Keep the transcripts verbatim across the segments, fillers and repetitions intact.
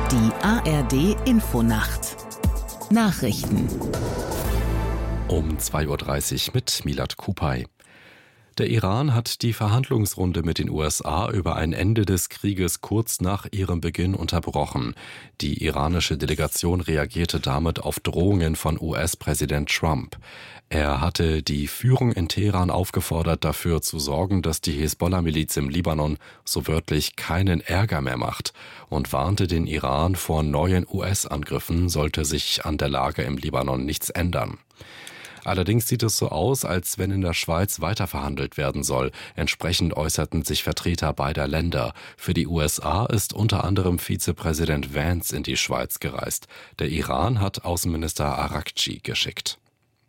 Die A R D-Infonacht Nachrichten um zwei Uhr dreißig mit Milad Kupay. Der Iran hat die Verhandlungsrunde mit den U S A über ein Ende des Krieges kurz nach ihrem Beginn unterbrochen. Die iranische Delegation reagierte damit auf Drohungen von U S-Präsident Trump. Er hatte die Führung in Teheran aufgefordert, dafür zu sorgen, dass die Hisbollah-Miliz im Libanon so wörtlich keinen Ärger mehr macht und warnte den Iran vor neuen U S-Angriffen, sollte sich an der Lage im Libanon nichts ändern. Allerdings sieht es so aus, als wenn in der Schweiz weiterverhandelt werden soll. Entsprechend äußerten sich Vertreter beider Länder. Für die U S A ist unter anderem Vizepräsident Vance in die Schweiz gereist. Der Iran hat Außenminister Araghchi geschickt.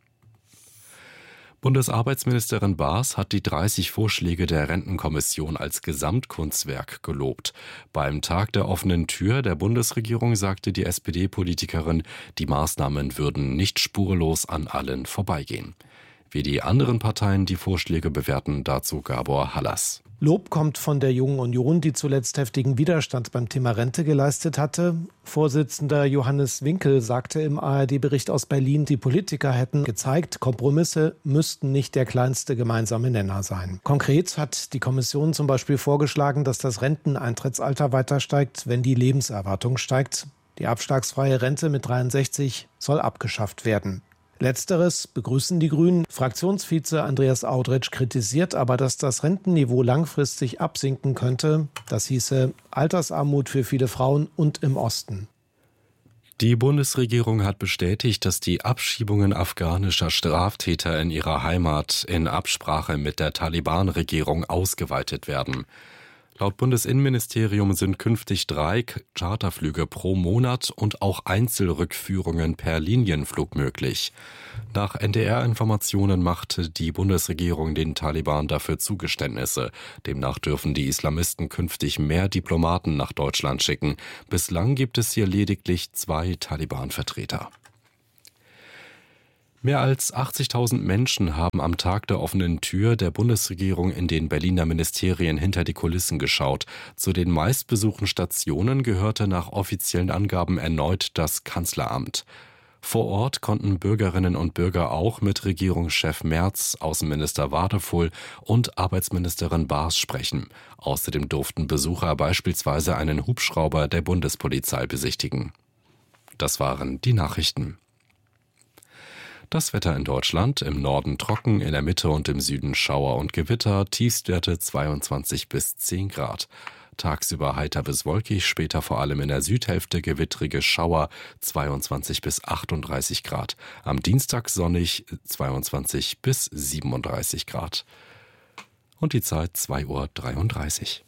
Bundesarbeitsministerin Baas hat die dreißig Vorschläge der Rentenkommission als Gesamtkunstwerk gelobt. Beim Tag der offenen Tür der Bundesregierung sagte die S P D-Politikerin, die Maßnahmen würden nicht spurlos an allen vorbeigehen. Wie die anderen Parteien die Vorschläge bewerten, dazu Gabor Hallas. Lob kommt von der Jungen Union, die zuletzt heftigen Widerstand beim Thema Rente geleistet hatte. Vorsitzender Johannes Winkel sagte im A R D-Bericht aus Berlin, die Politiker hätten gezeigt, Kompromisse müssten nicht der kleinste gemeinsame Nenner sein. Konkret hat die Kommission zum Beispiel vorgeschlagen, dass das Renteneintrittsalter weiter steigt, wenn die Lebenserwartung steigt. Die abschlagsfreie Rente mit dreiundsechzig soll abgeschafft werden. Letzteres begrüßen die Grünen. Fraktionsvize Andreas Audretsch kritisiert aber, dass das Rentenniveau langfristig absinken könnte. Das hieße Altersarmut für viele Frauen und im Osten. Die Bundesregierung hat bestätigt, dass die Abschiebungen afghanischer Straftäter in ihrer Heimat in Absprache mit der Taliban-Regierung ausgeweitet werden. Laut Bundesinnenministerium sind künftig drei Charterflüge pro Monat und auch Einzelrückführungen per Linienflug möglich. Nach N D R-Informationen machte die Bundesregierung den Taliban dafür Zugeständnisse. Demnach dürfen die Islamisten künftig mehr Diplomaten nach Deutschland schicken. Bislang gibt es hier lediglich zwei Taliban-Vertreter. Mehr als achtzigtausend Menschen haben am Tag der offenen Tür der Bundesregierung in den Berliner Ministerien hinter die Kulissen geschaut. Zu den meistbesuchten Stationen gehörte nach offiziellen Angaben erneut das Kanzleramt. Vor Ort konnten Bürgerinnen und Bürger auch mit Regierungschef Merz, Außenminister Wadefull und Arbeitsministerin Baas sprechen. Außerdem durften Besucher beispielsweise einen Hubschrauber der Bundespolizei besichtigen. Das waren die Nachrichten. Das Wetter in Deutschland: im Norden trocken, in der Mitte und im Süden Schauer und Gewitter, Tiefstwerte zweiundzwanzig bis zehn Grad. Tagsüber heiter bis wolkig, später vor allem in der Südhälfte gewittrige Schauer, zweiundzwanzig bis achtunddreißig Grad. Am Dienstag sonnig, zweiundzwanzig bis siebenunddreißig Grad. Und die Zeit zwei Uhr dreiunddreißig.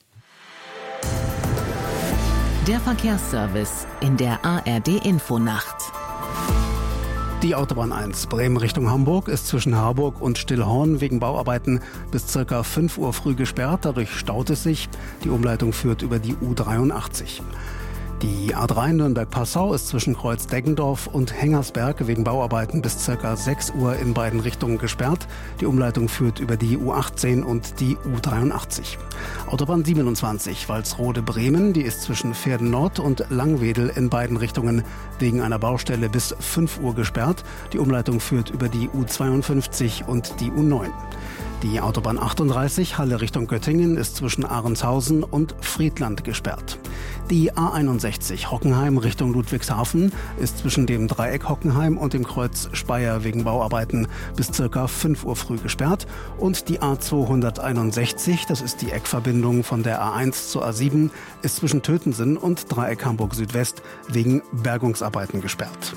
Der Verkehrsservice in der A R D-Infonacht. Die Autobahn eins Bremen Richtung Hamburg ist zwischen Harburg und Stillhorn wegen Bauarbeiten bis ca. fünf Uhr früh gesperrt. Dadurch staut es sich. Die Umleitung führt über die U dreiundachtzig. Die A drei Nürnberg-Passau ist zwischen Kreuz-Deggendorf und Hengersberg wegen Bauarbeiten bis ca. sechs Uhr in beiden Richtungen gesperrt. Die Umleitung führt über die U achtzehn und die U dreiundachtzig. Autobahn siebenundzwanzig Walsrode-Bremen, die ist zwischen Verden Nord und Langwedel in beiden Richtungen wegen einer Baustelle bis fünf Uhr gesperrt. Die Umleitung führt über die U zweiundfünfzig und die U neun. Die Autobahn achtunddreißig Halle Richtung Göttingen ist zwischen Ahrenshausen und Friedland gesperrt. Die A einundsechzig Hockenheim Richtung Ludwigshafen ist zwischen dem Dreieck Hockenheim und dem Kreuz Speyer wegen Bauarbeiten bis ca. fünf Uhr früh gesperrt. Und die A zweihunderteinundsechzig, das ist die Eckverbindung von der A eins zur A sieben, ist zwischen Tötensen und Dreieck Hamburg Südwest wegen Bergungsarbeiten gesperrt.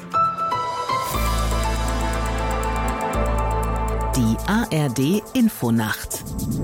Die A R D-Infonacht.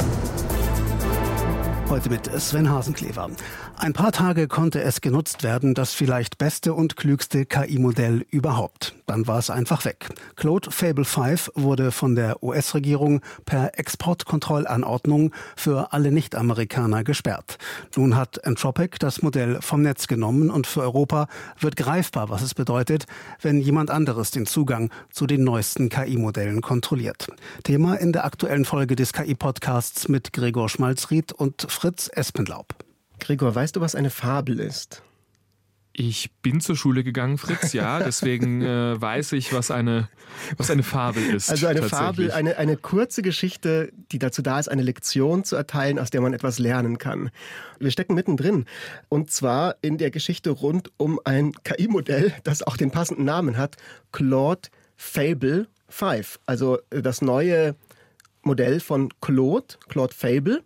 Heute mit Sven Hasenklever. Ein paar Tage konnte es genutzt werden, das vielleicht beste und klügste K I-Modell überhaupt. Dann war es einfach weg. Claude Fable fünf wurde von der U S-Regierung per Exportkontrollanordnung für alle Nicht-Amerikaner gesperrt. Nun hat Anthropic das Modell vom Netz genommen und für Europa wird greifbar, was es bedeutet, wenn jemand anderes den Zugang zu den neuesten K I-Modellen kontrolliert. Thema in der aktuellen Folge des K I-Podcasts mit Gregor Schmalzried und Fritz Espenlaub. Gregor, weißt du, was eine Fabel ist? Ich bin zur Schule gegangen, Fritz, ja, deswegen äh, weiß ich, was eine, was eine Fabel ist. Also eine Fabel, eine, eine kurze Geschichte, die dazu da ist, eine Lektion zu erteilen, aus der man etwas lernen kann. Wir stecken mittendrin, und zwar in der Geschichte rund um ein K I-Modell, das auch den passenden Namen hat, Claude Fable fünf, also das neue Modell von Claude, Claude Fable.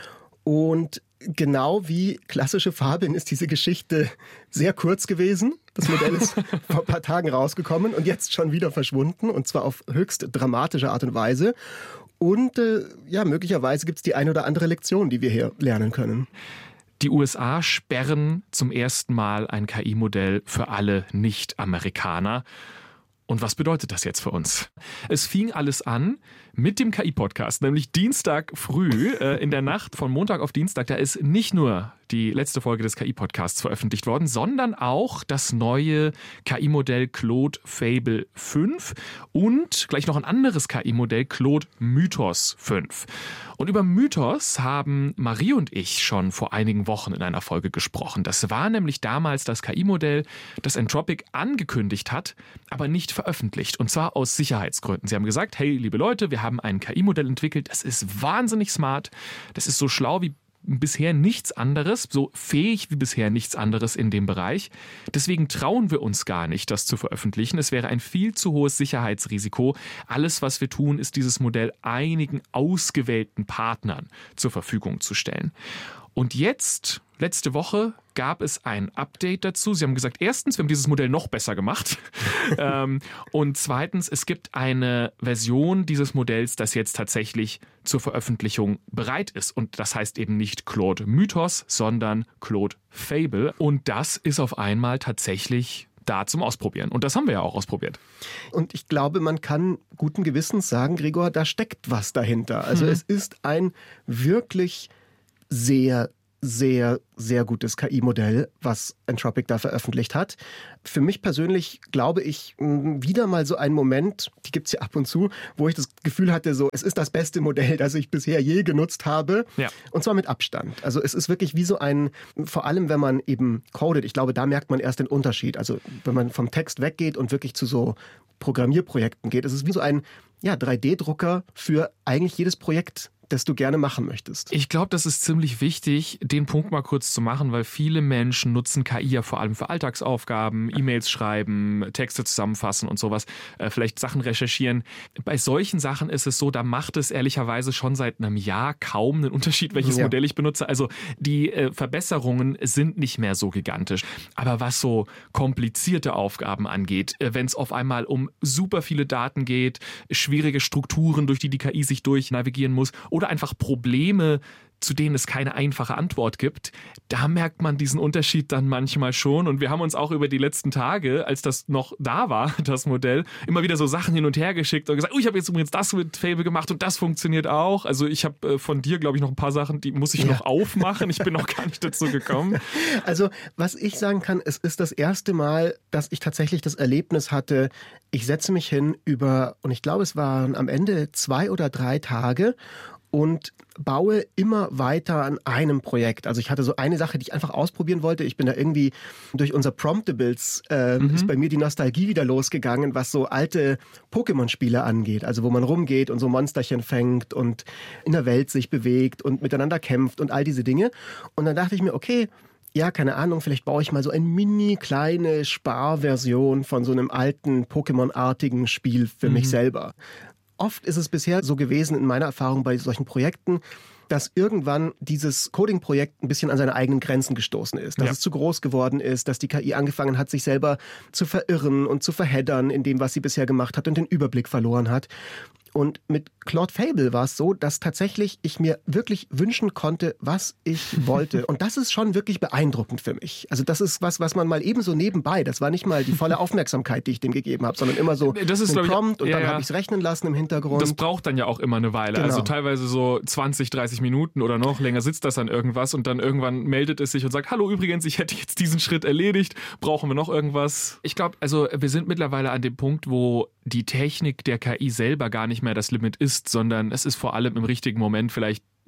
Und genau wie klassische Fabeln ist diese Geschichte sehr kurz gewesen. Das Modell ist vor ein paar Tagen rausgekommen und jetzt schon wieder verschwunden, und zwar auf höchst dramatische Art und Weise. Und äh, ja, möglicherweise gibt es die eine oder andere Lektion, die wir hier lernen können. Die U S A sperren zum ersten Mal ein K I-Modell für alle Nicht-Amerikaner. Und was bedeutet das jetzt für uns? Es fing alles an mit dem K I-Podcast, nämlich Dienstag früh, äh, in der Nacht von Montag auf Dienstag. Da ist nicht nur die letzte Folge des K I-Podcasts veröffentlicht worden, sondern auch das neue K I-Modell Claude Fable fünf und gleich noch ein anderes K I-Modell Claude Mythos fünf. Und über Mythos haben Marie und ich schon vor einigen Wochen in einer Folge gesprochen. Das war nämlich damals das K I-Modell, das Anthropic angekündigt hat, aber nicht veröffentlicht. Und zwar aus Sicherheitsgründen. Sie haben gesagt, hey, liebe Leute, wir haben ein K I-Modell entwickelt, das ist wahnsinnig smart, das ist so schlau wie bisher nichts anderes, so fähig wie bisher nichts anderes in dem Bereich. Deswegen trauen wir uns gar nicht, das zu veröffentlichen. Es wäre ein viel zu hohes Sicherheitsrisiko. Alles, was wir tun, ist dieses Modell einigen ausgewählten Partnern zur Verfügung zu stellen. Und jetzt, letzte Woche, gab es ein Update dazu. Sie haben gesagt, erstens, wir haben dieses Modell noch besser gemacht. ähm, und zweitens, es gibt eine Version dieses Modells, das jetzt tatsächlich zur Veröffentlichung bereit ist. Und das heißt eben nicht Claude Mythos, sondern Claude Fable. Und das ist auf einmal tatsächlich da zum Ausprobieren. Und das haben wir ja auch ausprobiert. Und ich glaube, man kann guten Gewissens sagen, Gregor, da steckt was dahinter. Also mhm. es ist ein wirklich sehr, sehr, sehr gutes K I-Modell, was Anthropic da veröffentlicht hat. Für mich persönlich glaube ich, wieder mal so ein Moment, die gibt es ja ab und zu, wo ich das Gefühl hatte, so, es ist das beste Modell, das ich bisher je genutzt habe. Ja. Und zwar mit Abstand. Also es ist wirklich wie so ein, vor allem wenn man eben codet, ich glaube, da merkt man erst den Unterschied. Also wenn man vom Text weggeht und wirklich zu so Programmierprojekten geht, es ist wie so ein ja, drei D Drucker für eigentlich jedes Projekt, das du gerne machen möchtest. Ich glaube, das ist ziemlich wichtig, den Punkt mal kurz zu machen, weil viele Menschen nutzen K I ja vor allem für Alltagsaufgaben, E-Mails schreiben, Texte zusammenfassen und sowas, äh, vielleicht Sachen recherchieren. Bei solchen Sachen ist es so, da macht es ehrlicherweise schon seit einem Jahr kaum einen Unterschied, welches ja. Modell ich benutze. Also die äh, Verbesserungen sind nicht mehr so gigantisch. Aber was so komplizierte Aufgaben angeht, äh, wenn es auf einmal um super viele Daten geht, schwierige Strukturen, durch die die K I sich durchnavigieren muss, oder einfach Probleme, zu denen es keine einfache Antwort gibt, da merkt man diesen Unterschied dann manchmal schon. Und wir haben uns auch über die letzten Tage, als das noch da war, das Modell, immer wieder so Sachen hin und her geschickt und gesagt, oh, ich habe jetzt übrigens das mit Fable gemacht und das funktioniert auch. Also ich habe äh, von dir, glaube ich, noch ein paar Sachen, die muss ich ja. noch aufmachen. Ich bin noch gar nicht dazu gekommen. Also was ich sagen kann, es ist das erste Mal, dass ich tatsächlich das Erlebnis hatte, ich setze mich hin über, und ich glaube, es waren am Ende zwei oder drei Tage, und baue immer weiter an einem Projekt. Also ich hatte so eine Sache, die ich einfach ausprobieren wollte. Ich bin da irgendwie durch unser Promptables, äh, mhm. ist bei mir die Nostalgie wieder losgegangen, was so alte Pokémon-Spiele angeht. Also wo man rumgeht und so Monsterchen fängt und in der Welt sich bewegt und miteinander kämpft und all diese Dinge. Und dann dachte ich mir, okay, ja, keine Ahnung, vielleicht baue ich mal so eine mini kleine Sparversion von so einem alten Pokémon-artigen Spiel für mhm. mich selber. Oft ist es bisher so gewesen in meiner Erfahrung bei solchen Projekten, dass irgendwann dieses Coding-Projekt ein bisschen an seine eigenen Grenzen gestoßen ist. Dass ja. es zu groß geworden ist, dass die K I angefangen hat, sich selber zu verirren und zu verheddern in dem, was sie bisher gemacht hat und den Überblick verloren hat. Und mit Claude Fable war es so, dass tatsächlich ich mir wirklich wünschen konnte, was ich wollte. Und das ist schon wirklich beeindruckend für mich. Also das ist was, was man mal eben so nebenbei, das war nicht mal die volle Aufmerksamkeit, die ich dem gegeben habe, sondern immer so das ist, ein Prompt ich, und ja, dann ja. habe ich es rechnen lassen im Hintergrund. Das braucht dann ja auch immer eine Weile. Genau. Also teilweise so zwanzig, dreißig Minuten oder noch länger sitzt das an irgendwas und dann irgendwann meldet es sich und sagt, hallo übrigens, ich hätte jetzt diesen Schritt erledigt, brauchen wir noch irgendwas? Ich glaube, also wir sind mittlerweile an dem Punkt, wo die Technik der K I selber gar nicht mehr das Limit ist, sondern es ist vor allem im richtigen Moment vielleicht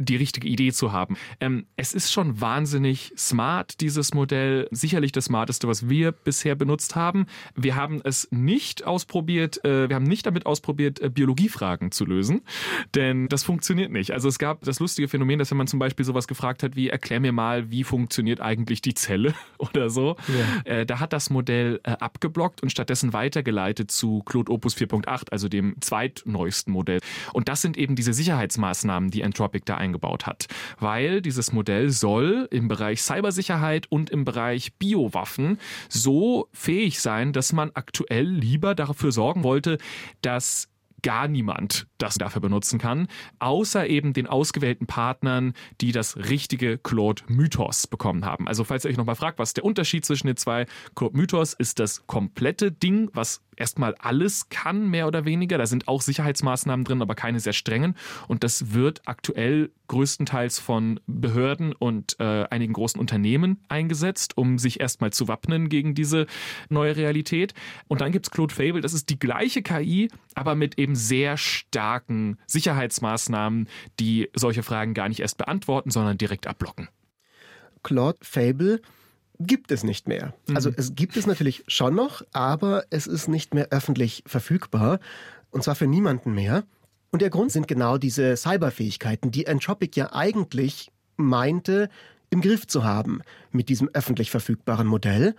die richtige Idee zu haben. Ähm, es ist schon wahnsinnig smart, dieses Modell. Sicherlich das smarteste, was wir bisher benutzt haben. Wir haben es nicht ausprobiert, äh, wir haben nicht damit ausprobiert, äh, Biologiefragen zu lösen, denn das funktioniert nicht. Also es gab das lustige Phänomen, dass wenn man zum Beispiel sowas gefragt hat wie, erklär mir mal, wie funktioniert eigentlich die Zelle oder so, ja. äh, da hat das Modell äh, abgeblockt und stattdessen weitergeleitet zu Claude Opus vier Punkt acht, also dem zweitneuesten Modell. Und das sind eben diese Sicherheitsmaßnahmen, die Anthropic da eingebaut hat. Weil dieses Modell soll im Bereich Cybersicherheit und im Bereich Biowaffen so fähig sein, dass man aktuell lieber dafür sorgen wollte, dass gar niemand das dafür benutzen kann, außer eben den ausgewählten Partnern, die das richtige Claude-Mythos bekommen haben. Also falls ihr euch nochmal fragt, was ist der Unterschied zwischen den zwei, Claude-Mythos ist das komplette Ding, was erstmal alles kann, mehr oder weniger. Da sind auch Sicherheitsmaßnahmen drin, aber keine sehr strengen. Und das wird aktuell größtenteils von Behörden und äh, einigen großen Unternehmen eingesetzt, um sich erstmal zu wappnen gegen diese neue Realität. Und dann gibt es Claude Fable, das ist die gleiche K I, aber mit eben sehr starken Sicherheitsmaßnahmen, die solche Fragen gar nicht erst beantworten, sondern direkt abblocken. Claude Fable gibt es nicht mehr. Mhm. Also es gibt es natürlich schon noch, aber es ist nicht mehr öffentlich verfügbar. Und zwar für niemanden mehr. Und der Grund sind genau diese Cyberfähigkeiten, die Anthropic ja eigentlich meinte, im Griff zu haben mit diesem öffentlich verfügbaren Modell.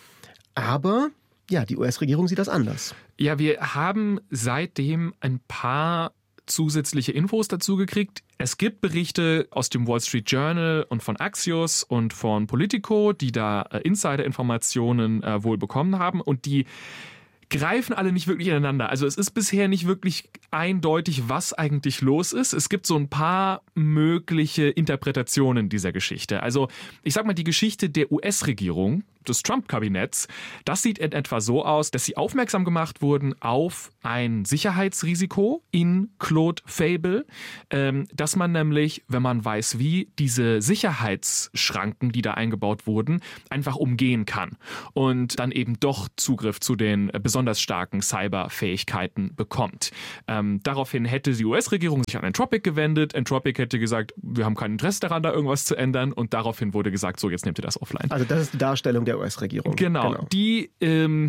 Aber ja, die U S-Regierung sieht das anders. Ja, wir haben seitdem ein paar zusätzliche Infos dazu gekriegt. Es gibt Berichte aus dem Wall Street Journal und von Axios und von Politico, die da äh, Insider-Informationen äh, wohl bekommen haben und die greifen alle nicht wirklich ineinander. Also es ist bisher nicht wirklich eindeutig, was eigentlich los ist. Es gibt so ein paar mögliche Interpretationen dieser Geschichte. Also ich sag mal, die Geschichte der U S-Regierung, des Trump-Kabinetts, das sieht in etwa so aus, dass sie aufmerksam gemacht wurden auf ein Sicherheitsrisiko in Claude Fable, ähm, dass man nämlich, wenn man weiß wie, diese Sicherheitsschranken, die da eingebaut wurden, einfach umgehen kann und dann eben doch Zugriff zu den besonders starken Cyberfähigkeiten bekommt. Ähm, daraufhin hätte die U S-Regierung sich an Anthropic gewendet. Anthropic hätte gesagt, wir haben kein Interesse daran, da irgendwas zu ändern und daraufhin wurde gesagt, so, jetzt nehmt ihr das offline. Also das ist die Darstellung der U S-Regierung. Genau, genau. Die ähm,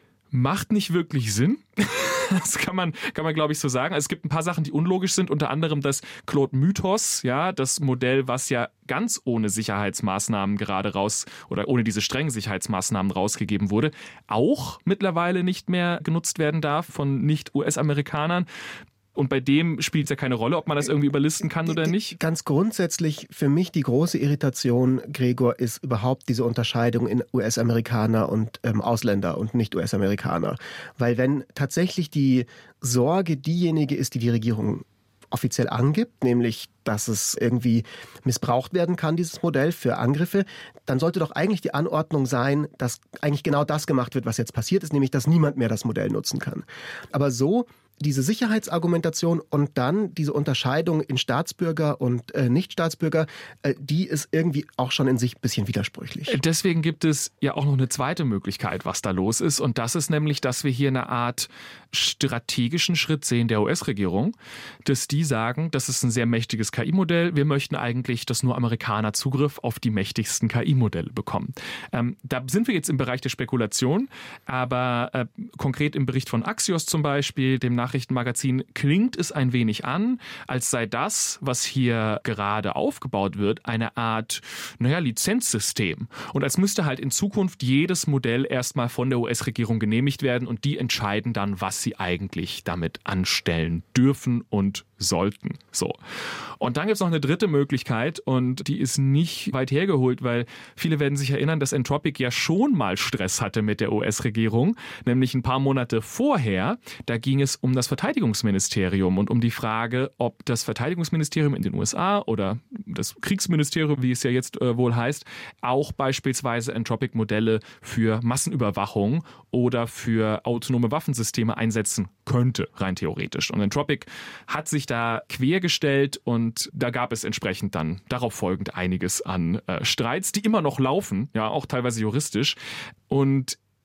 macht nicht wirklich Sinn. Das kann man, kann man glaube ich so sagen. Es gibt ein paar Sachen, die unlogisch sind, unter anderem das Claude-Mythos, ja, das Modell, was ja ganz ohne Sicherheitsmaßnahmen gerade raus oder ohne diese strengen Sicherheitsmaßnahmen rausgegeben wurde, auch mittlerweile nicht mehr genutzt werden darf von Nicht-U S-Amerikanern. Und bei dem spielt es ja keine Rolle, ob man das irgendwie überlisten kann oder nicht. Ganz grundsätzlich für mich die große Irritation, Gregor, ist überhaupt diese Unterscheidung in U S-Amerikaner und ähm, Ausländer und Nicht-U S-Amerikaner. Weil wenn tatsächlich die Sorge diejenige ist, die die Regierung offiziell angibt, nämlich dass es irgendwie missbraucht werden kann, dieses Modell für Angriffe, dann sollte doch eigentlich die Anordnung sein, dass eigentlich genau das gemacht wird, was jetzt passiert ist, nämlich dass niemand mehr das Modell nutzen kann. Aber so diese Sicherheitsargumentation und dann diese Unterscheidung in Staatsbürger und äh, Nichtstaatsbürger, äh, die ist irgendwie auch schon in sich ein bisschen widersprüchlich. Deswegen gibt es ja auch noch eine zweite Möglichkeit, was da los ist. Und das ist nämlich, dass wir hier eine Art strategischen Schritt sehen der U S-Regierung, dass die sagen, das ist ein sehr mächtiges K I-Modell. Wir möchten eigentlich, dass nur Amerikaner Zugriff auf die mächtigsten K I-Modelle bekommen. Ähm, da sind wir jetzt im Bereich der Spekulation, aber äh, konkret im Bericht von Axios zum Beispiel, dem Nachrichtenmagazin, klingt es ein wenig an, als sei das, was hier gerade aufgebaut wird, eine Art, naja, Lizenzsystem. Und als müsste halt in Zukunft jedes Modell erstmal von der U S-Regierung genehmigt werden und die entscheiden dann, was sie eigentlich damit anstellen dürfen und sollten. So. Und dann gibt es noch eine dritte Möglichkeit und die ist nicht weit hergeholt, weil viele werden sich erinnern, dass Anthropic ja schon mal Stress hatte mit der U S-Regierung, nämlich ein paar Monate vorher. Da ging es um das Verteidigungsministerium und um die Frage, ob das Verteidigungsministerium in den U S A oder das Kriegsministerium, wie es ja jetzt äh, wohl heißt, auch beispielsweise Anthropic-Modelle für Massenüberwachung oder für autonome Waffensysteme einsetzen könnte, rein theoretisch. Und Anthropic hat sich da quergestellt und da gab es entsprechend dann darauf folgend einiges an äh, Streits, die immer noch laufen, ja, auch teilweise juristisch. Und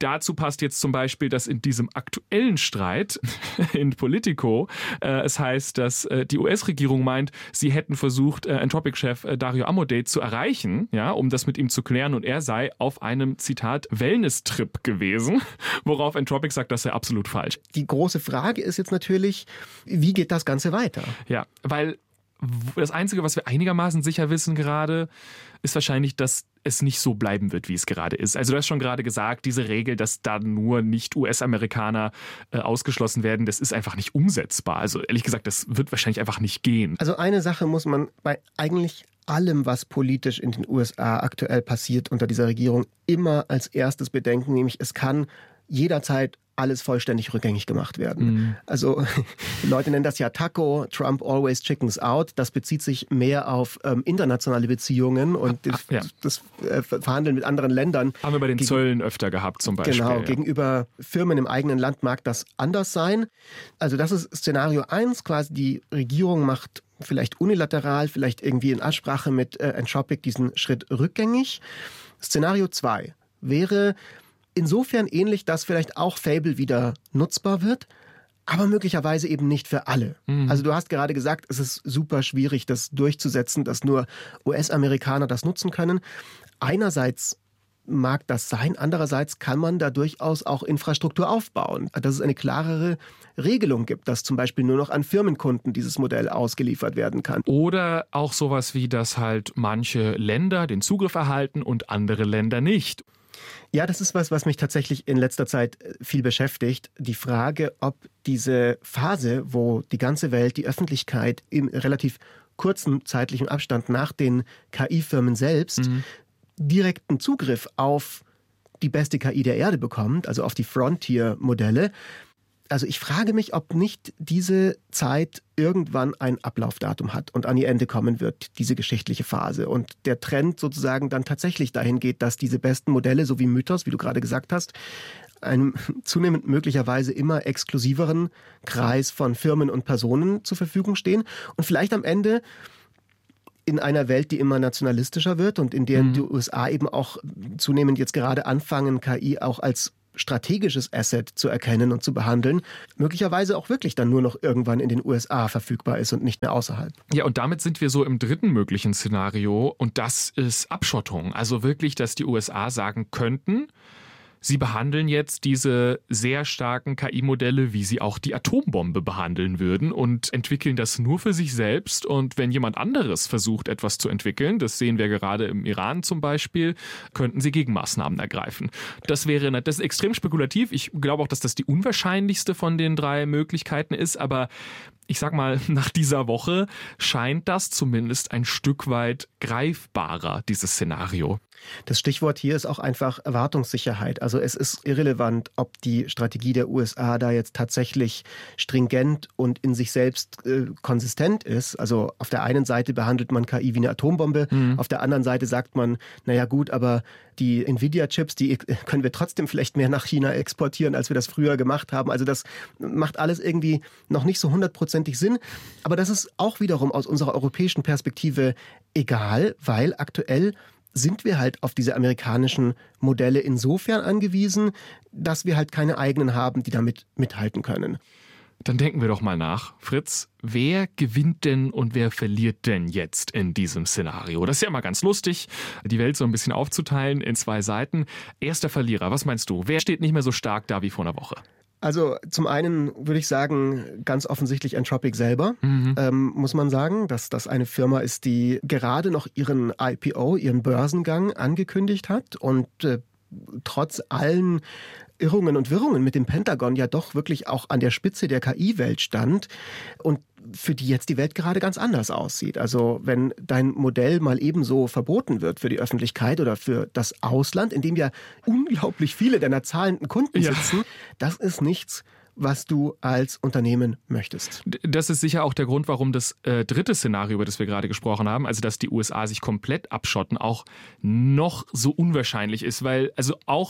Dazu passt jetzt zum Beispiel, dass in diesem aktuellen Streit in Politico äh, es heißt, dass äh, die U S-Regierung meint, sie hätten versucht, äh, Anthropic-Chef äh, Dario Amodei zu erreichen, ja, um das mit ihm zu klären, und er sei auf einem, Zitat, Wellness-Trip gewesen, worauf Anthropic sagt, das sei absolut falsch. Die große Frage ist jetzt natürlich, wie geht das Ganze weiter? Ja, weil das Einzige, was wir einigermaßen sicher wissen gerade, ist wahrscheinlich, dass es nicht so bleiben wird, wie es gerade ist. Also du hast schon gerade gesagt, diese Regel, dass da nur nicht-U S-Amerikaner äh, ausgeschlossen werden, das ist einfach nicht umsetzbar. Also ehrlich gesagt, das wird wahrscheinlich einfach nicht gehen. Also eine Sache muss man bei eigentlich allem, was politisch in den U S A aktuell passiert unter dieser Regierung, immer als erstes bedenken, nämlich es kann jederzeit alles vollständig rückgängig gemacht werden. Mhm. Also die Leute nennen das ja Taco, Trump always chickens out. Das bezieht sich mehr auf ähm, internationale Beziehungen und ach, ach, ja. das, das äh, Verhandeln mit anderen Ländern. Haben wir bei den gegen, Zöllen öfter gehabt zum Beispiel. Genau, ja. Gegenüber Firmen im eigenen Land mag das anders sein. Also das ist Szenario eins, quasi die Regierung macht vielleicht unilateral, vielleicht irgendwie in Absprache mit äh, Anthropic diesen Schritt rückgängig. Szenario zwei wäre insofern ähnlich, dass vielleicht auch Fable wieder nutzbar wird, aber möglicherweise eben nicht für alle. Mhm. Also du hast gerade gesagt, es ist super schwierig, das durchzusetzen, dass nur U S-Amerikaner das nutzen können. Einerseits mag das sein, andererseits kann man da durchaus auch Infrastruktur aufbauen, dass es eine klarere Regelung gibt, dass zum Beispiel nur noch an Firmenkunden dieses Modell ausgeliefert werden kann. Oder auch sowas wie, dass halt manche Länder den Zugriff erhalten und andere Länder nicht. Ja, das ist was, was mich tatsächlich in letzter Zeit viel beschäftigt. Die Frage, ob diese Phase, wo die ganze Welt, die Öffentlichkeit im relativ kurzen zeitlichen Abstand nach den K I-Firmen selbst mhm. direkten Zugriff auf die beste K I der Erde bekommt, also auf die Frontier-Modelle. Also ich frage mich, ob nicht diese Zeit irgendwann ein Ablaufdatum hat und an ihr Ende kommen wird, diese geschichtliche Phase. Und der Trend sozusagen dann tatsächlich dahin geht, dass diese besten Modelle, so wie Mythos, wie du gerade gesagt hast, einem zunehmend möglicherweise immer exklusiveren Kreis von Firmen und Personen zur Verfügung stehen. Und vielleicht am Ende in einer Welt, die immer nationalistischer wird und in der mhm. die U S A eben auch zunehmend jetzt gerade anfangen, K I auch als strategisches Asset zu erkennen und zu behandeln, möglicherweise auch wirklich dann nur noch irgendwann in den U S A verfügbar ist und nicht mehr außerhalb. Ja, und damit sind wir so im dritten möglichen Szenario, und das ist Abschottung. Also wirklich, dass die U S A sagen könnten, sie behandeln jetzt diese sehr starken K I-Modelle, wie sie auch die Atombombe behandeln würden, und entwickeln das nur für sich selbst. Und wenn jemand anderes versucht, etwas zu entwickeln, das sehen wir gerade im Iran zum Beispiel, könnten sie Gegenmaßnahmen ergreifen. Das wäre, das ist extrem spekulativ. Ich glaube auch, dass das die unwahrscheinlichste von den drei Möglichkeiten ist, aber ich sag mal, nach dieser Woche scheint das zumindest ein Stück weit greifbarer, dieses Szenario. Das Stichwort hier ist auch einfach Erwartungssicherheit. Also es ist irrelevant, ob die Strategie der U S A da jetzt tatsächlich stringent und in sich selbst äh, konsistent ist. Also auf der einen Seite behandelt man K I wie eine Atombombe, mhm. auf der anderen Seite sagt man, naja gut, aber die Nvidia-Chips, die können wir trotzdem vielleicht mehr nach China exportieren, als wir das früher gemacht haben. Also das macht alles irgendwie noch nicht so hundertprozentig Sinn. Aber das ist auch wiederum aus unserer europäischen Perspektive egal, weil aktuell sind wir halt auf diese amerikanischen Modelle insofern angewiesen, dass wir halt keine eigenen haben, die damit mithalten können. Dann denken wir doch mal nach. Fritz, wer gewinnt denn und wer verliert denn jetzt in diesem Szenario? Das ist ja immer ganz lustig, die Welt so ein bisschen aufzuteilen in zwei Seiten. Erster Verlierer, was meinst du? Wer steht nicht mehr so stark da wie vor einer Woche? Also zum einen würde ich sagen, ganz offensichtlich Anthropic selber, mhm. ähm, muss man sagen, dass das eine Firma ist, die gerade noch ihren I P O, ihren Börsengang angekündigt hat und äh, trotz allen Irrungen und Wirrungen mit dem Pentagon ja doch wirklich auch an der Spitze der K I-Welt stand und für die jetzt die Welt gerade ganz anders aussieht. Also wenn dein Modell mal ebenso verboten wird für die Öffentlichkeit oder für das Ausland, in dem ja unglaublich viele deiner zahlenden Kunden ja. sitzen, das ist nichts, was du als Unternehmen möchtest. Das ist sicher auch der Grund, warum das äh, dritte Szenario, über das wir gerade gesprochen haben, also dass die U S A sich komplett abschotten, auch noch so unwahrscheinlich ist, weil also auch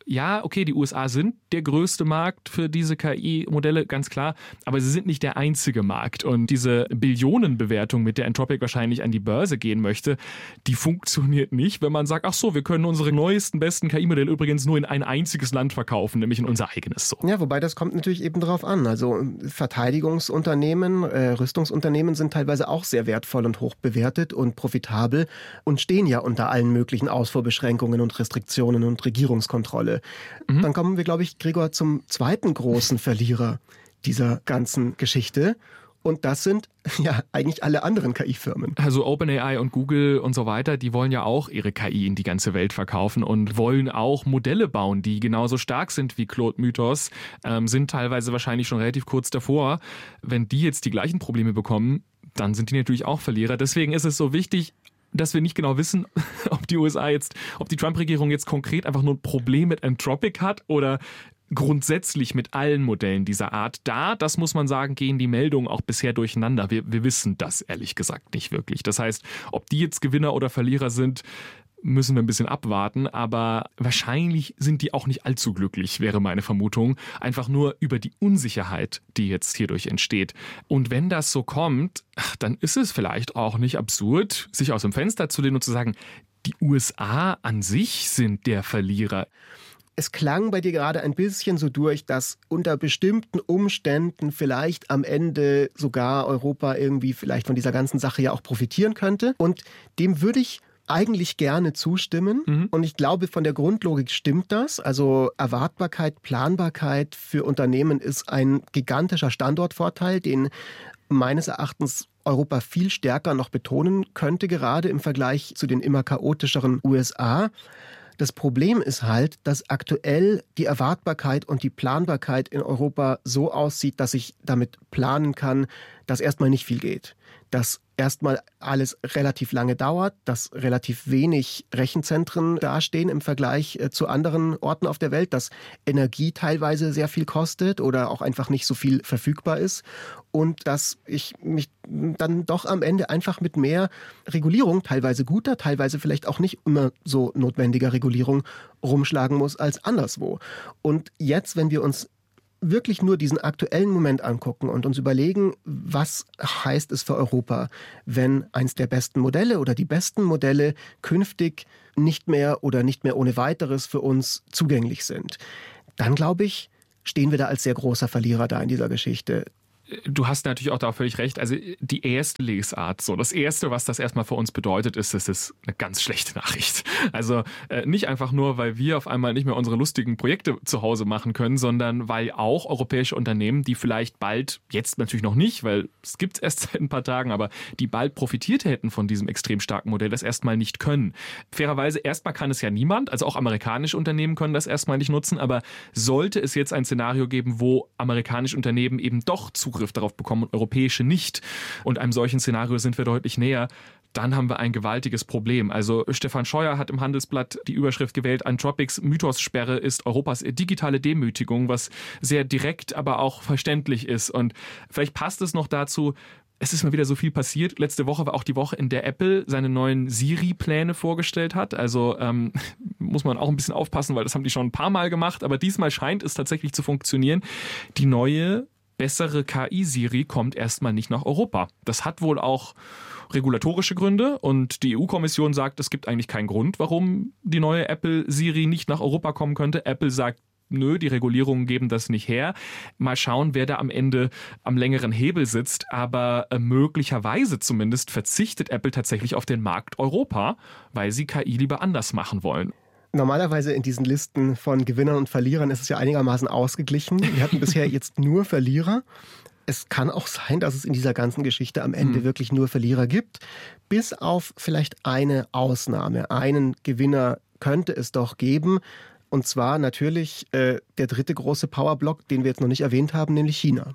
ja, okay, die U S A sind der größte Markt für diese K I-Modelle, ganz klar, aber sie sind nicht der einzige Markt. Und diese Billionenbewertung, mit der Anthropic wahrscheinlich an die Börse gehen möchte, die funktioniert nicht, wenn man sagt, ach so, wir können unsere neuesten, besten K I-Modelle übrigens nur in ein einziges Land verkaufen, nämlich in unser eigenes. So. Ja, wobei das kommt natürlich eben drauf an. Also Verteidigungsunternehmen, äh, Rüstungsunternehmen sind teilweise auch sehr wertvoll und hoch bewertet und profitabel und stehen ja unter allen möglichen Ausfuhrbeschränkungen und Restriktionen und Regierungskontrolle. Mhm. Dann kommen wir, glaube ich, Gregor, zum zweiten großen Verlierer dieser ganzen Geschichte. Und das sind ja eigentlich alle anderen K I-Firmen. Also OpenAI und Google und so weiter, die wollen ja auch ihre K I in die ganze Welt verkaufen und wollen auch Modelle bauen, die genauso stark sind wie Claude Mythos, ähm, sind teilweise wahrscheinlich schon relativ kurz davor. Wenn die jetzt die gleichen Probleme bekommen, dann sind die natürlich auch Verlierer. Deswegen ist es so wichtig, dass wir nicht genau wissen, ob die U S A jetzt, ob die Trump-Regierung jetzt konkret einfach nur ein Problem mit Anthropic hat oder grundsätzlich mit allen Modellen dieser Art. Da, das muss man sagen, gehen die Meldungen auch bisher durcheinander. Wir, wir wissen das ehrlich gesagt nicht wirklich. Das heißt, ob die jetzt Gewinner oder Verlierer sind, müssen wir ein bisschen abwarten, aber wahrscheinlich sind die auch nicht allzu glücklich, wäre meine Vermutung. Einfach nur über die Unsicherheit, die jetzt hierdurch entsteht. Und wenn das so kommt, dann ist es vielleicht auch nicht absurd, sich aus dem Fenster zu lehnen und zu sagen, die U S A an sich sind der Verlierer. Es klang bei dir gerade ein bisschen so durch, dass unter bestimmten Umständen vielleicht am Ende sogar Europa irgendwie vielleicht von dieser ganzen Sache ja auch profitieren könnte. Und dem würde ich eigentlich gerne zustimmen. Mhm. Und ich glaube, von der Grundlogik stimmt das. Also Erwartbarkeit, Planbarkeit für Unternehmen ist ein gigantischer Standortvorteil, den meines Erachtens Europa viel stärker noch betonen könnte, gerade im Vergleich zu den immer chaotischeren U S A. Das Problem ist halt, dass aktuell die Erwartbarkeit und die Planbarkeit in Europa so aussieht, dass ich damit planen kann, dass erstmal nicht viel geht. Dass erstmal alles relativ lange dauert, dass relativ wenig Rechenzentren dastehen im Vergleich zu anderen Orten auf der Welt, dass Energie teilweise sehr viel kostet oder auch einfach nicht so viel verfügbar ist und dass ich mich dann doch am Ende einfach mit mehr Regulierung, teilweise guter, teilweise vielleicht auch nicht immer so notwendiger Regulierung, rumschlagen muss als anderswo. Und jetzt, wenn wir uns wirklich nur diesen aktuellen Moment angucken und uns überlegen, was heißt es für Europa, wenn eins der besten Modelle oder die besten Modelle künftig nicht mehr oder nicht mehr ohne weiteres für uns zugänglich sind, dann glaube ich, stehen wir da als sehr großer Verlierer da in dieser Geschichte. Du hast natürlich auch da völlig recht. Also die erste Lesart, so das Erste, was das erstmal für uns bedeutet, ist, es ist eine ganz schlechte Nachricht. Also äh, nicht einfach nur, weil wir auf einmal nicht mehr unsere lustigen Projekte zu Hause machen können, sondern weil auch europäische Unternehmen, die vielleicht bald, jetzt natürlich noch nicht, weil es gibt es erst seit ein paar Tagen, aber die bald profitiert hätten von diesem extrem starken Modell, das erstmal nicht können. Fairerweise, erstmal kann es ja niemand, also auch amerikanische Unternehmen können das erstmal nicht nutzen, aber sollte es jetzt ein Szenario geben, wo amerikanische Unternehmen eben doch Zugriff darauf bekommen und europäische nicht. Und einem solchen Szenario sind wir deutlich näher. Dann haben wir ein gewaltiges Problem. Also Stefan Scheuer hat im Handelsblatt die Überschrift gewählt, Anthropics Mythos-Sperre ist Europas digitale Demütigung, was sehr direkt, aber auch verständlich ist. Und vielleicht passt es noch dazu, es ist mal wieder so viel passiert. Letzte Woche war auch die Woche, in der Apple seine neuen Siri-Pläne vorgestellt hat. Also ähm, muss man auch ein bisschen aufpassen, weil das haben die schon ein paar Mal gemacht. Aber diesmal scheint es tatsächlich zu funktionieren. Die neue bessere K I-Siri kommt erstmal nicht nach Europa. Das hat wohl auch regulatorische Gründe und die E U-Kommission sagt, es gibt eigentlich keinen Grund, warum die neue Apple-Siri nicht nach Europa kommen könnte. Apple sagt, nö, die Regulierungen geben das nicht her. Mal schauen, wer da am Ende am längeren Hebel sitzt. Aber äh, möglicherweise zumindest verzichtet Apple tatsächlich auf den Markt Europa, weil sie K I lieber anders machen wollen. Normalerweise in diesen Listen von Gewinnern und Verlierern ist es ja einigermaßen ausgeglichen. Wir hatten bisher jetzt nur Verlierer. Es kann auch sein, dass es in dieser ganzen Geschichte am Ende mhm. wirklich nur Verlierer gibt. Bis auf vielleicht eine Ausnahme. Einen Gewinner könnte es doch geben. Und zwar natürlich äh, der dritte große Powerblock, den wir jetzt noch nicht erwähnt haben, nämlich China.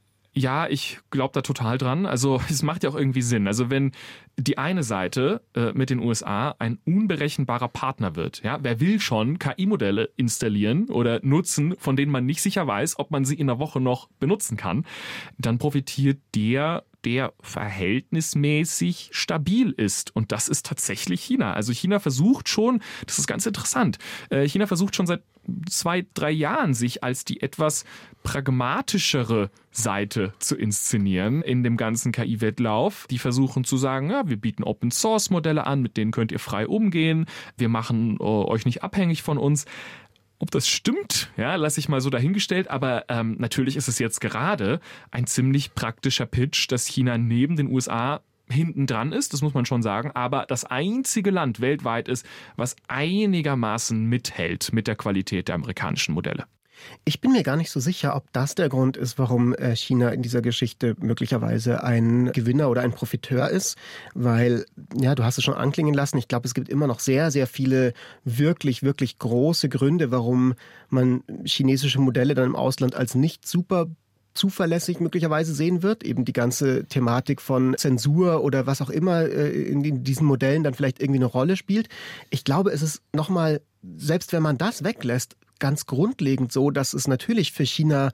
Ja, ich glaube da total dran. Also es macht ja auch irgendwie Sinn. Also wenn die eine Seite äh, mit den U S A ein unberechenbarer Partner wird, ja, wer will schon K I-Modelle installieren oder nutzen, von denen man nicht sicher weiß, ob man sie in einer Woche noch benutzen kann, dann profitiert der der verhältnismäßig stabil ist. Und das ist tatsächlich China. Also China versucht schon, das ist ganz interessant, China versucht schon seit zwei, drei Jahren sich als die etwas pragmatischere Seite zu inszenieren in dem ganzen K I-Wettlauf. Die versuchen zu sagen, ja, wir bieten Open-Source-Modelle an, mit denen könnt ihr frei umgehen. Wir machen äh, euch nicht abhängig von uns. Ob das stimmt, ja, lasse ich mal so dahingestellt. Aber ähm, natürlich ist es jetzt gerade ein ziemlich praktischer Pitch, dass China neben den U S A hinten dran ist, das muss man schon sagen, aber das einzige Land weltweit ist, was einigermaßen mithält mit der Qualität der amerikanischen Modelle. Ich bin mir gar nicht so sicher, ob das der Grund ist, warum China in dieser Geschichte möglicherweise ein Gewinner oder ein Profiteur ist, weil, ja, du hast es schon anklingen lassen, ich glaube, es gibt immer noch sehr, sehr viele wirklich, wirklich große Gründe, warum man chinesische Modelle dann im Ausland als nicht super zuverlässig möglicherweise sehen wird. Eben die ganze Thematik von Zensur oder was auch immer in diesen Modellen dann vielleicht irgendwie eine Rolle spielt. Ich glaube, es ist nochmal, selbst wenn man das weglässt, ganz grundlegend so, dass es natürlich für China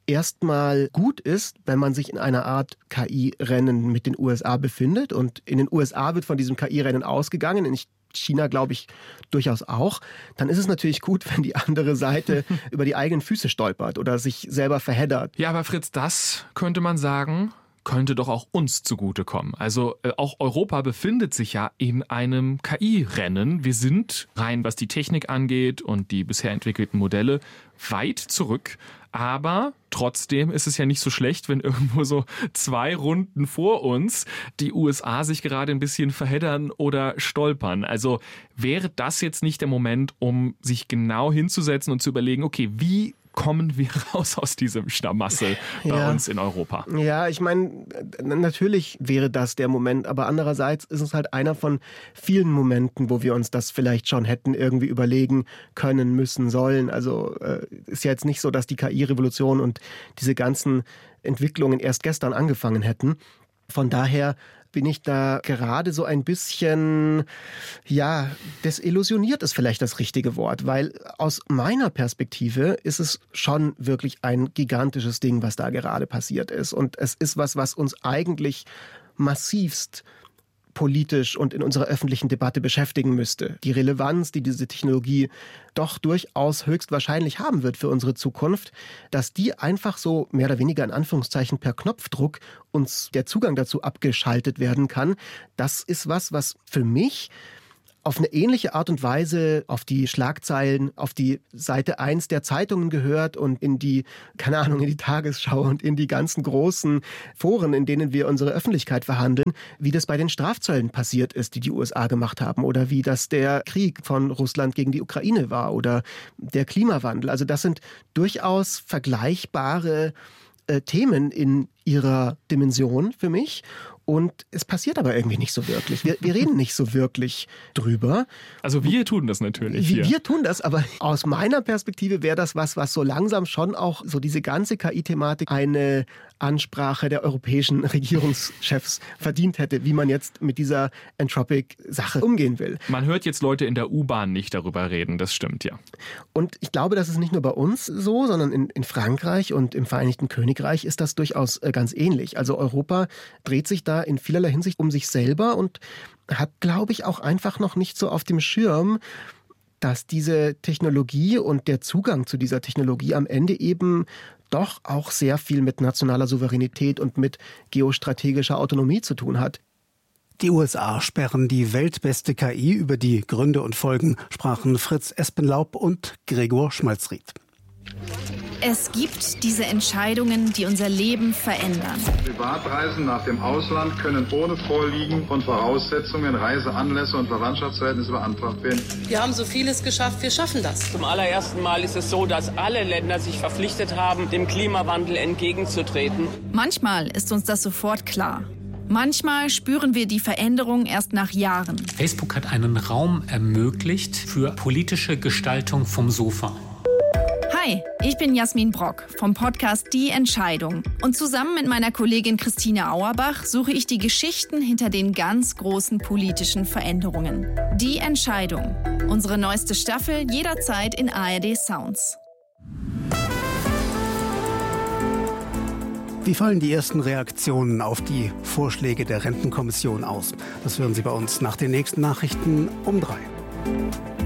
erstmal gut ist, wenn man sich in einer Art K I-Rennen mit den U S A befindet. Und in den U S A wird von diesem K I-Rennen ausgegangen. In China, glaube ich, durchaus auch. Dann ist es natürlich gut, wenn die andere Seite über die eigenen Füße stolpert oder sich selber verheddert. Ja, aber Fritz, das könnte man sagen, könnte doch auch uns zugutekommen. Also äh, auch Europa befindet sich ja in einem K I-Rennen. Wir sind rein, was die Technik angeht und die bisher entwickelten Modelle, weit zurück. Aber trotzdem ist es ja nicht so schlecht, wenn irgendwo so zwei Runden vor uns die U S A sich gerade ein bisschen verheddern oder stolpern. Also wäre das jetzt nicht der Moment, um sich genau hinzusetzen und zu überlegen, okay, wie kommen wir raus aus diesem Schlamassel bei ja. uns in Europa? Ja, ich meine, natürlich wäre das der Moment, aber andererseits ist es halt einer von vielen Momenten, wo wir uns das vielleicht schon hätten irgendwie überlegen können, müssen, sollen. Also äh, ist ja jetzt nicht so, dass die K I-Revolution und diese ganzen Entwicklungen erst gestern angefangen hätten. Von daher bin ich da gerade so ein bisschen, ja, desillusioniert ist vielleicht das richtige Wort, weil aus meiner Perspektive ist es schon wirklich ein gigantisches Ding, was da gerade passiert ist. Und es ist was, was uns eigentlich massivst politisch und in unserer öffentlichen Debatte beschäftigen müsste. Die Relevanz, die diese Technologie doch durchaus höchstwahrscheinlich haben wird für unsere Zukunft, dass die einfach so mehr oder weniger in Anführungszeichen per Knopfdruck uns der Zugang dazu abgeschaltet werden kann, das ist was, was für mich auf eine ähnliche Art und Weise auf die Schlagzeilen, auf die Seite eins der Zeitungen gehört und in die, keine Ahnung, in die Tagesschau und in die ganzen großen Foren, in denen wir unsere Öffentlichkeit verhandeln, wie das bei den Strafzöllen passiert ist, die die U S A gemacht haben oder wie das der Krieg von Russland gegen die Ukraine war oder der Klimawandel. Also das sind durchaus vergleichbare äh, Themen in ihrer Dimension für mich. Und es passiert aber irgendwie nicht so wirklich. Wir, wir reden nicht so wirklich drüber. Also wir tun das natürlich Wir, hier. wir tun das, aber aus meiner Perspektive wäre das was, was so langsam schon auch so diese ganze K I-Thematik eine Ansprache der europäischen Regierungschefs verdient hätte, wie man jetzt mit dieser Anthropic-Sache umgehen will. Man hört jetzt Leute in der U-Bahn nicht darüber reden, das stimmt, ja. Und ich glaube, das ist nicht nur bei uns so, sondern in, in Frankreich und im Vereinigten Königreich ist das durchaus ganz ähnlich. Also Europa dreht sich da in vielerlei Hinsicht um sich selber und hat, glaube ich, auch einfach noch nicht so auf dem Schirm, dass diese Technologie und der Zugang zu dieser Technologie am Ende eben doch auch sehr viel mit nationaler Souveränität und mit geostrategischer Autonomie zu tun hat. Die U S A sperren die weltbeste K I. Über die Gründe und Folgen sprachen Fritz Espenlaub und Gregor Schmalzried. Es gibt diese Entscheidungen, die unser Leben verändern. Privatreisen nach dem Ausland können ohne Vorliegen von Voraussetzungen, Reiseanlässe und Verwandtschaftsverhältnisse beantragt werden. Wir haben so vieles geschafft, wir schaffen das. Zum allerersten Mal ist es so, dass alle Länder sich verpflichtet haben, dem Klimawandel entgegenzutreten. Manchmal ist uns das sofort klar. Manchmal spüren wir die Veränderung erst nach Jahren. Facebook hat einen Raum ermöglicht für politische Gestaltung vom Sofa. Hi, ich bin Jasmin Brock vom Podcast Die Entscheidung. Und zusammen mit meiner Kollegin Christine Auerbach suche ich die Geschichten hinter den ganz großen politischen Veränderungen. Die Entscheidung. Unsere neueste Staffel jederzeit in A R D Sounds. Wie fallen die ersten Reaktionen auf die Vorschläge der Rentenkommission aus? Das hören Sie bei uns nach den nächsten Nachrichten um drei.